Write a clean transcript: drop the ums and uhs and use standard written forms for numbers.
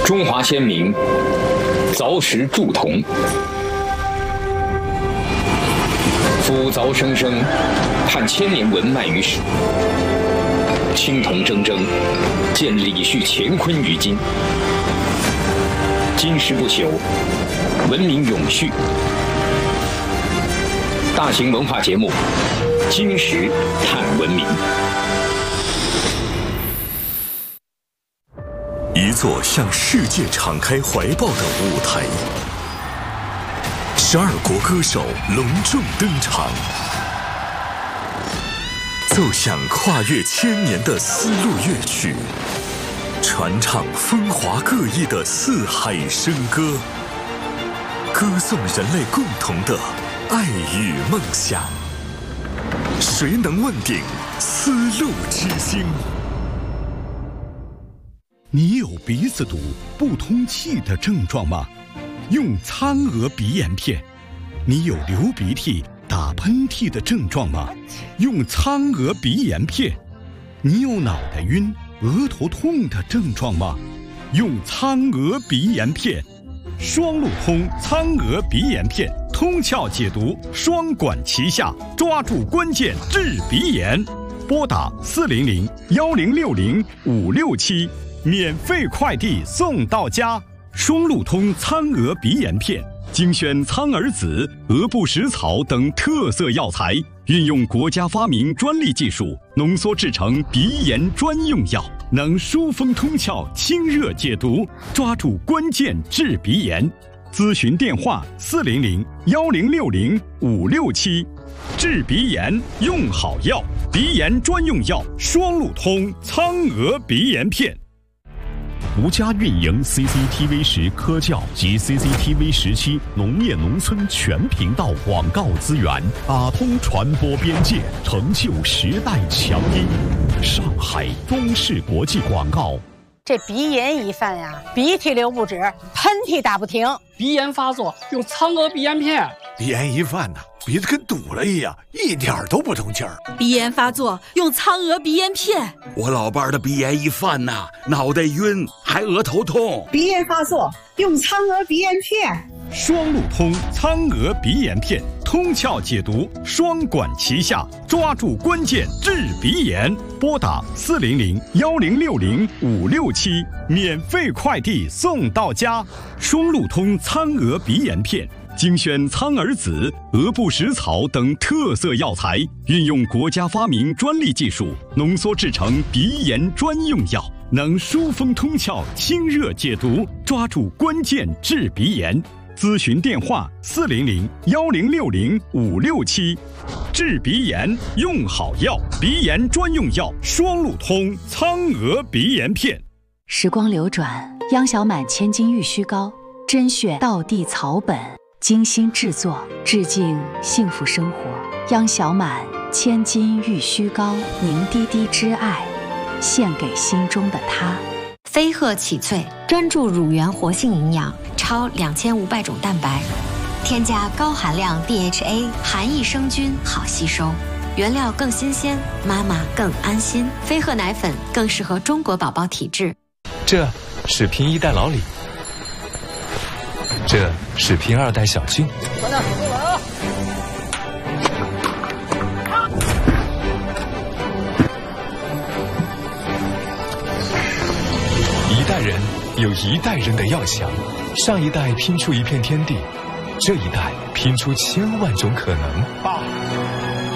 中华先民凿石铸铜，夫凿生生，探千年文脉于史。青铜铮铮，见李旭乾坤于今。金石不朽，文明永续。大型文化节目《金石探文明》。 一座向世界敞开怀抱的舞台，12国歌手隆重登场，奏响跨越千年的丝路乐曲，传唱风华各异的四海笙歌，歌颂人类共同的爱与梦想。谁能问鼎丝路之星？ 你有鼻子堵、不通气的症状吗？用苍娥鼻炎片。你有流鼻涕、打喷嚏的症状吗？用苍娥鼻炎片。你有脑袋晕、额头痛的症状吗？用苍娥鼻炎片。双路通苍娥鼻炎片，通窍解毒，双管齐下，抓住关键治鼻炎。拨打400-1060-567。免费快递送到家。双路通苍娥鼻炎片，精选苍耳子、鹅不食草等特色药材，运用国家发明专利技术，浓缩制成鼻炎专用药，能疏风通窍、清热解毒，抓住关键治鼻炎。咨询电话400-1060-567。治鼻炎用好药，鼻炎专用药双路通苍娥鼻炎片。独家运营 CCTV 10科教及 CCTV 17农业农村全频道广告资源，打通传播边界，成就时代强音。上海中视国际广告。 这鼻炎一犯呀，鼻涕流不止，喷嚏打不停。 鼻炎发作用苍娥鼻炎片。 鼻炎一犯呢，鼻子跟堵了一样，一点都不通气儿。 鼻炎发作用苍娥鼻炎片。 我老伴儿的鼻炎一犯呐，脑袋晕，还额头痛。 鼻炎发作用苍娥鼻炎片。 双路通苍娥鼻炎片，通窍解毒，双管齐下，抓住关键治鼻炎。拨打400-1060-567，免费快递送到家。双路通苍娥鼻炎片，精选苍耳子、鹅不食草等特色药材，运用国家发明专利技术，浓缩制成鼻炎专用药，能疏风通窍、清热解毒，抓住关键治鼻炎。咨询电话400-1060-567。治鼻炎用好药，鼻炎专用药双路通苍娥鼻炎片。 时光流转，央小满千金玉虚膏，甄选道地草本，精心制作，致敬幸福生活。央小满千金玉虚膏，凝滴滴之爱，献给心中的他。 飞鹤启萃专注乳源活性营养，超2500种蛋白，添加高含量 DHA， 含益生菌，好吸收，原料更新鲜，妈妈更安心。飞鹤奶粉更适合中国宝宝体质。 这是拼1代老李，这是拼2代小俊。 快点，过来啊！ 一代人有一代人的要想，上一代拼出一片天地，这一代拼出1000万种可能。 爸。